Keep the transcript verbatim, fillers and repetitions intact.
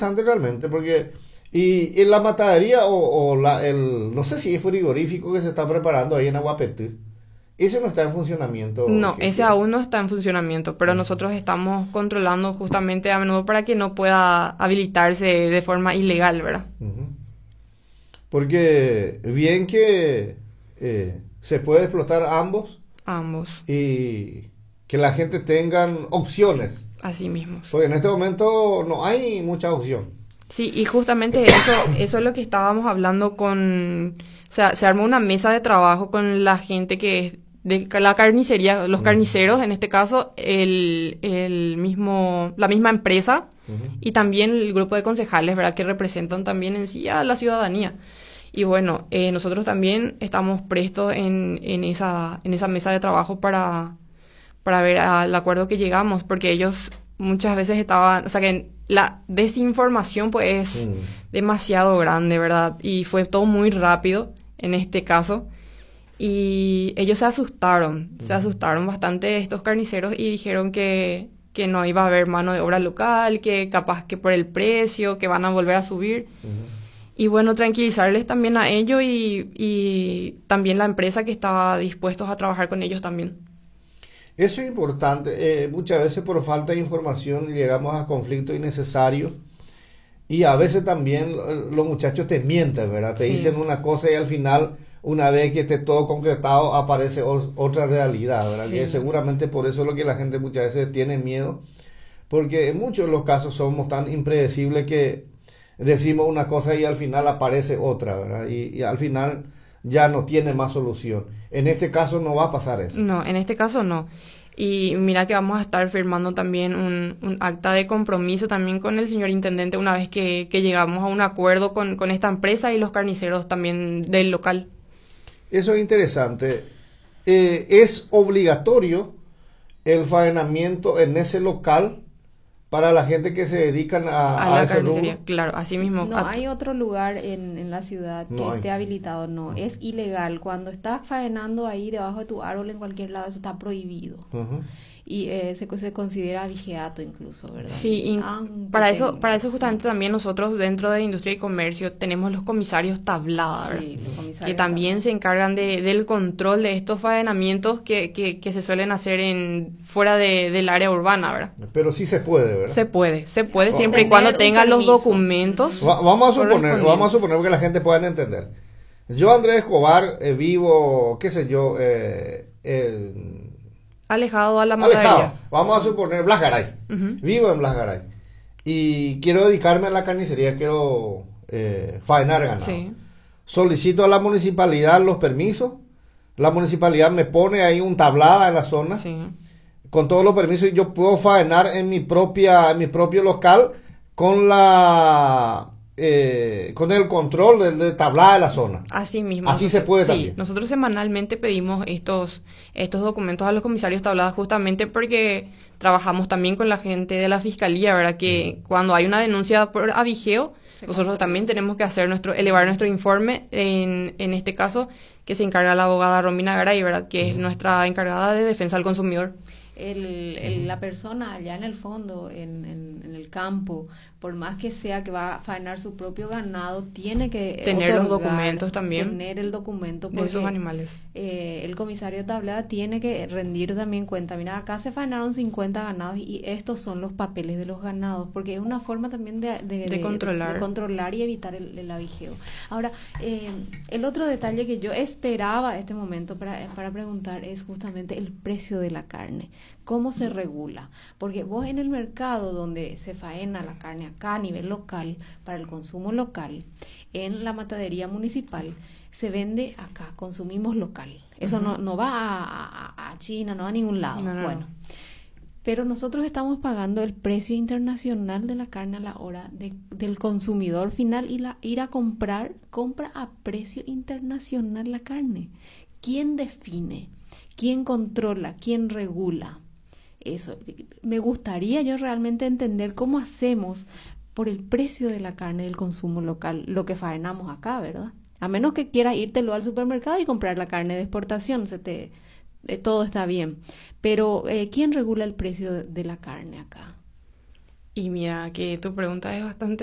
interesante realmente, porque y, y la matadería o, o la, el, no sé si es frigorífico que se está preparando ahí en Aguapetí, ese no está en funcionamiento. No, ¿Qué, ese qué? aún no está en funcionamiento, pero nosotros estamos controlando justamente a menudo para que no pueda habilitarse de forma ilegal, ¿verdad? Ujú. Porque bien que eh, se puede explotar ambos Ambos, y que la gente tengan opciones, así mismos. porque en este momento no hay mucha opción. Sí, y justamente eso, eso es lo que estábamos hablando con, o sea, se armó una mesa de trabajo con la gente que es de ca- la carnicería, los Ujú, carniceros, en este caso, el, el mismo, la misma empresa ujú. y también el grupo de concejales, ¿verdad? Que representan también en sí a la ciudadanía. Y bueno, eh, nosotros también estamos prestos en, en esa, en esa mesa de trabajo para, para ver al acuerdo que llegamos, porque ellos muchas veces estaban, o sea que la desinformación pues es Mm. demasiado grande, ¿verdad? Y fue todo muy rápido en este caso. Y ellos se asustaron, se Ujú. asustaron bastante estos carniceros y dijeron que, que no iba a haber mano de obra local, que capaz que por el precio, que van a volver a subir. Ujú. Y bueno, tranquilizarles también a ellos y, y también la empresa que estaba dispuestos a trabajar con ellos también. Eso es importante. Eh, muchas veces por falta de información llegamos a conflictos innecesarios y a veces también eh, los muchachos te mienten, ¿verdad? Te Sí, dicen una cosa y al final, una vez que esté todo concretado, aparece os- otra realidad, ¿verdad? Que sí. seguramente por eso es lo que la gente muchas veces tiene miedo, porque en muchos de los casos somos tan impredecibles que decimos una cosa y al final aparece otra, ¿verdad? Y, y al final ya no tiene más solución. En este caso no va a pasar eso. No, en este caso no. Y mira que vamos a estar firmando también un, un acta de compromiso también con el señor intendente una vez que, que llegamos a un acuerdo con, con esta empresa y los carniceros también del local. Eso es interesante. Eh, es obligatorio el faenamiento en ese local para la gente que se dedican A a, a la ese carnicería, rubro. claro, así mismo. No a- hay otro lugar en, en la ciudad No que hay. esté habilitado, no, es ilegal. Cuando estás faenando ahí debajo de tu árbol en cualquier lado, eso está prohibido. Ujú. Y eh, se, se considera vigiato incluso, ¿verdad? Sí, Y in- aunque para eso, para eso tengas, justamente no. también nosotros dentro de Industria y Comercio tenemos los comisarios tablada, ¿verdad? Sí, los Que comisarios también se también. encargan de, del control de estos faenamientos que, que, que se suelen hacer en fuera de, del área urbana, ¿verdad? Pero sí se puede, ¿verdad? Se puede, se puede Va- siempre y Tener cuando un tengan los permiso. documentos va- vamos a suponer, vamos a correspondientes. suponer que la gente pueda entender. Yo, Andrés Escobar, eh, vivo, qué sé yo, eh, en- Alejado a la alejado. matadería. Vamos a suponer Blas Garay. Ujú. Vivo en Blas Garay. Y quiero dedicarme a la carnicería, quiero eh, faenar ganado. Sí, Solicito a la municipalidad los permisos. La municipalidad me pone ahí un tablada en la zona sí. con todos los permisos y yo puedo faenar en mi propia, en mi propio local con la eh, con el control de, de tablada de la zona. Así mismo. Así se puede Sí, también. nosotros semanalmente pedimos estos, estos documentos a los comisarios tabladas justamente porque trabajamos también con la gente de la fiscalía, ¿verdad? Que cuando hay una denuncia por avigeo, Se nosotros controla. también tenemos que hacer nuestro, elevar nuestro informe, en, en este caso, que se encarga la abogada Romina Garay, ¿verdad? Que es nuestra encargada de defensa al consumidor. El, el- la persona allá en el fondo, en, en- en el campo, por más que sea que va a faenar su propio ganado, tiene que Tener los otorgar, documentos también tener el documento de porque esos animales. eh, el comisario tablada tiene que rendir también cuenta. Mira, acá se faenaron cincuenta ganados y estos son los papeles de los ganados, porque es una forma también de, de, De controlar. de controlar y evitar el, el avigeo. Ahora, eh, el otro detalle que yo esperaba este momento para, para preguntar es justamente el precio de la carne. ¿Cómo se regula? Porque vos en el mercado donde se faena la carne acá a nivel local, para el consumo local, en la matadería municipal, se vende acá, consumimos local. Eso Ujú. no, no va a, a- a China, no va a ningún lado. No, no, no. Bueno, pero nosotros estamos pagando el precio internacional de la carne a la hora de- del consumidor final y la, ir a comprar, compra a precio internacional la carne. ¿Quién define? ¿Quién controla? ¿Quién regula? Eso, me gustaría yo realmente entender cómo hacemos por el precio de la carne del consumo local, lo que faenamos acá, ¿verdad? A menos que quieras írtelo al supermercado y comprar la carne de exportación, se te, eh, todo está bien. Pero, eh, ¿quién regula el precio de, de la carne acá? Y mira que tu pregunta es bastante